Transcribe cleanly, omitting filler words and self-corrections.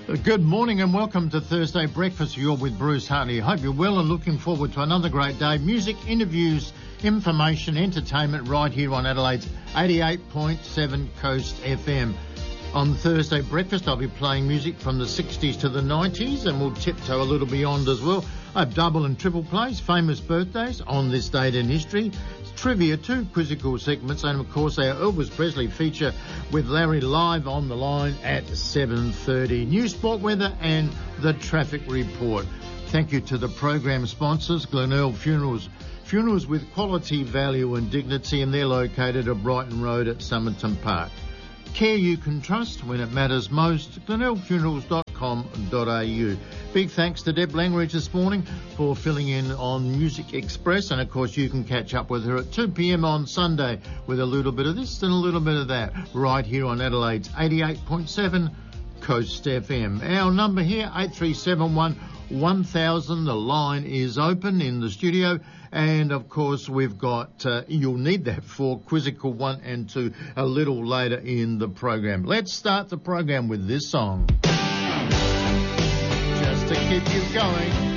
Good morning and welcome to Thursday Breakfast. You're with Bruce Hartley. Hope you're well and looking forward to another great day. Music, interviews, information, entertainment right here on Adelaide's 88.7 Coast FM. On Thursday Breakfast, I'll be playing music from the 60s to the 90s and we'll tiptoe a little beyond as well. I have double and triple plays, famous birthdays on this date in history, trivia, two quizzical segments, and of course our Elvis Presley feature with Larry live on the line at 7:30. New sport weather and the traffic report. Thank you to the program sponsors, Glenelg Funerals. Funerals with quality, value and dignity, and they're located at Brighton Road at Somerton Park. Care you can trust when it matters most, glenelgfunerals.com.au. Big thanks to Deb Langridge this morning for filling in on Music Express, and of course you can catch up with her at 2 p.m. on Sunday with a little bit of this and a little bit of that right here on Adelaide's 88.7 Coast FM. Our number here, 8371 1000. The line is open in the studio. And, of course, we've got, you'll need that for Quizzical 1 and 2 a little later in the program. Let's start the program with this song. Just to keep you going.